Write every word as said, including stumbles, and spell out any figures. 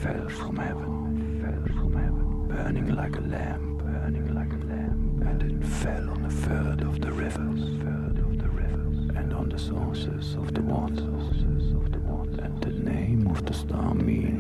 fell from heaven, fell from heaven, burning like a lamp, burning like a lamp, and it fell on a third of the rivers, third of the rivers, and on the sources of the waters, of the waters, and the name of the star means